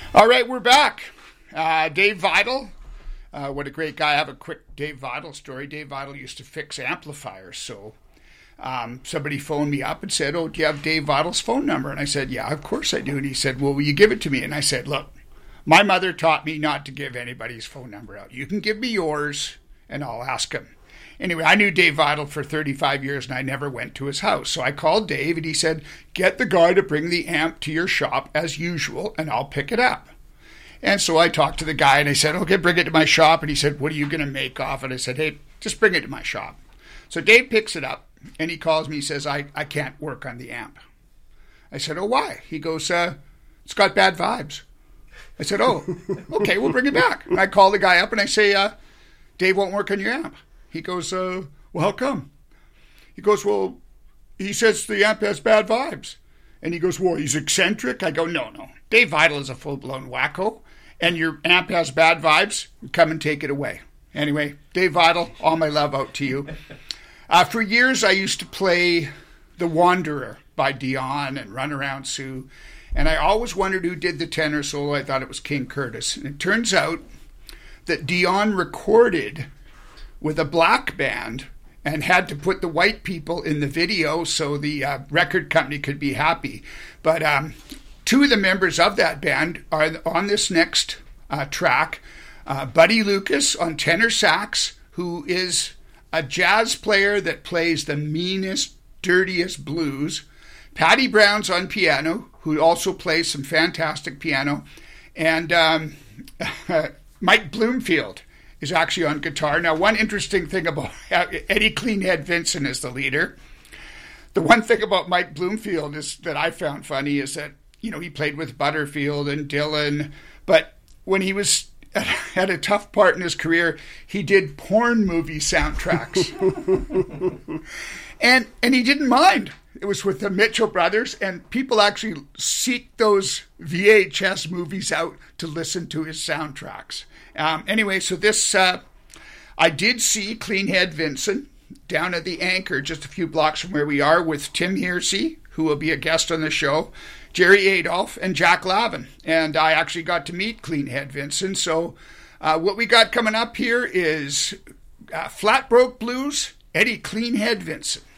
All right, we're back. Dave Vidal. What a great guy. I have a quick Dave Vidal story. Dave Vidal used to fix amplifiers. So somebody phoned me up and said, "Oh, do you have Dave Vidal's phone number?" And I said, "Yeah, of course I do." And he said, "Well, will you give it to me?" And I said, "Look, my mother taught me not to give anybody's phone number out. You can give me yours and I'll ask him." Anyway, I knew Dave Vidal for 35 years and I never went to his house. So I called Dave and he said, "Get the guy to bring the amp to your shop as usual and I'll pick it up." And so I talked to the guy and I said, "Okay, bring it to my shop." And he said, "What are you going to make off it?" I said, "Hey, just bring it to my shop." So Dave picks it up and he calls me. He says, I can't work on the amp." I said, "Oh, why?" He goes, "It's got bad vibes." I said, "Oh, okay, we'll bring it back." And I call the guy up and I say, "Dave won't work on your amp." He goes, "Well, how come?" He goes, "Well, he says the amp has bad vibes." And he goes, "Well, he's eccentric." I go, No. Dave Vidal is a full-blown wacko, and your amp has bad vibes. Come and take it away." Anyway, Dave Vidal, all my love out to you. For years, I used to play The Wanderer by Dion and Run Around Sue, and I always wondered who did the tenor solo. I thought it was King Curtis. And it turns out that Dion recorded with a black band and had to put the white people in the video so the record company could be happy. But two of the members of that band are on this next track. Buddy Lucas on tenor sax, who is a jazz player that plays the meanest, dirtiest blues. Patty Brown's on piano, who also plays some fantastic piano. And Mike Bloomfield is actually on guitar. Now, one interesting thing about Eddie Cleanhead Vinson is the leader. The one thing about Mike Bloomfield is that I found funny is that, he played with Butterfield and Dylan, but when he was at a tough part in his career, he did porn movie soundtracks. and he didn't mind. It was with the Mitchell brothers, and people actually seek those VHS movies out to listen to his soundtracks. Anyway, so this, I did see Cleanhead Vinson down at the Anchor, just a few blocks from where we are, with Tim Hearsey, who will be a guest on the show, Jerry Adolph, and Jack Lavin. And I actually got to meet Cleanhead Vinson. So what we got coming up here is Flat Broke Blues, Eddie Cleanhead Vinson.